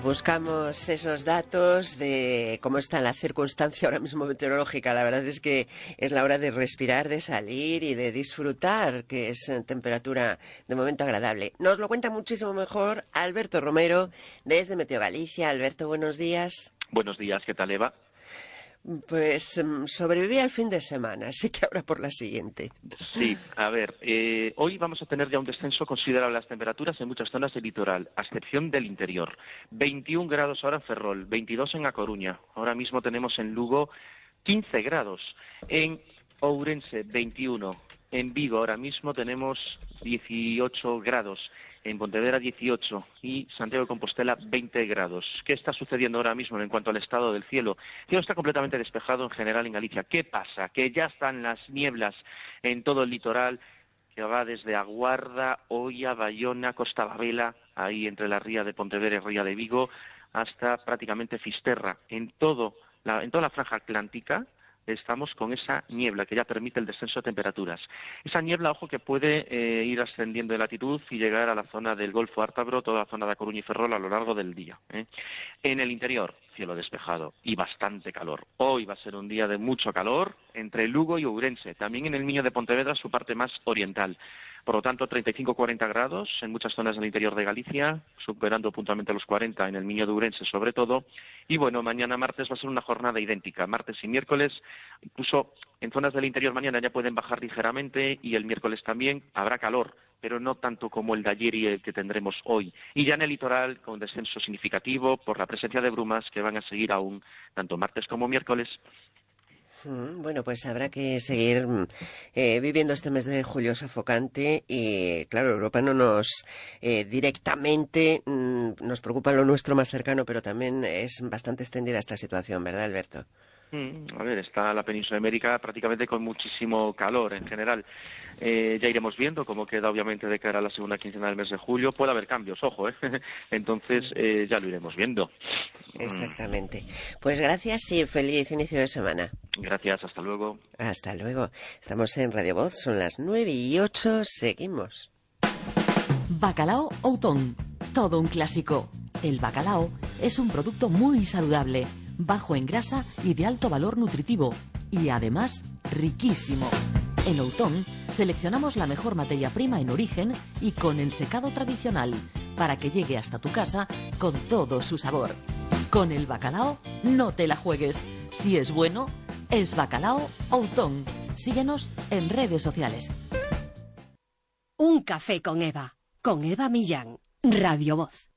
buscamos esos datos de cómo está la circunstancia ahora mismo meteorológica. La verdad es que es la hora de respirar, de salir y de disfrutar, que es temperatura de momento agradable. Nos lo cuenta muchísimo mejor Alberto Romero desde Meteo Galicia. Alberto, buenos días. Buenos días, ¿qué tal, Eva? Pues sobreviví al fin de semana, así que ahora por la siguiente. Sí, a ver, hoy vamos a tener ya un descenso considerable de las temperaturas en muchas zonas del litoral, a excepción del interior. 21 grados ahora en Ferrol, 22 en A Coruña. Ahora mismo tenemos en Lugo 15 grados. En Ourense, 21. En Vigo ahora mismo tenemos 18 grados. En Pontevedra 18 y Santiago de Compostela 20 grados. ¿Qué está sucediendo ahora mismo en cuanto al estado del cielo? El cielo está completamente despejado en general en Galicia. ¿Qué pasa? Que ya están las nieblas en todo el litoral, que va desde Aguarda, Oia, Bayona, Costa Babela, ahí entre la ría de Pontevedra y ría de Vigo, hasta prácticamente Fisterra. En toda la franja atlántica estamos con esa niebla que ya permite el descenso de temperaturas. Esa niebla, ojo, que puede ir ascendiendo de latitud y llegar a la zona del Golfo Ártabro, toda la zona de A Coruña y Ferrol a lo largo del día. En el interior, cielo despejado y bastante calor. Hoy va a ser un día de mucho calor entre Lugo y Ourense, también en el Miño de Pontevedra, su parte más oriental. Por lo tanto, 35-40 grados en muchas zonas del interior de Galicia, superando puntualmente los 40 en el Miño de Ourense sobre todo. Y bueno, mañana martes va a ser una jornada idéntica. Martes y miércoles, incluso en zonas del interior mañana ya pueden bajar ligeramente y el miércoles también habrá calor, pero no tanto como el de ayer y el que tendremos hoy. Y ya en el litoral, con descenso significativo por la presencia de brumas que van a seguir aún tanto martes como miércoles. Bueno, pues habrá que seguir viviendo este mes de julio sofocante y, claro, Europa no nos directamente nos preocupa lo nuestro más cercano, pero también es bastante extendida esta situación, ¿verdad, Alberto? A ver, está la península ibérica prácticamente con muchísimo calor en general. Ya iremos viendo cómo queda, obviamente, de cara a la segunda quincena del mes de julio. Puede haber cambios, ojo, Entonces ya lo iremos viendo. Exactamente. Pues gracias y feliz inicio de semana. Gracias, hasta luego. Hasta luego. Estamos en Radio Voz, son las 9:08, seguimos. Bacalao Outón, todo un clásico. El bacalao es un producto muy saludable, bajo en grasa y de alto valor nutritivo, y además riquísimo. En Outón seleccionamos la mejor materia prima en origen y con ensecado tradicional, para que llegue hasta tu casa con todo su sabor. Con el bacalao no te la juegues. Si es bueno, es Bacalao Outón. Síguenos en redes sociales. Un café con Eva Millán, Radio Voz.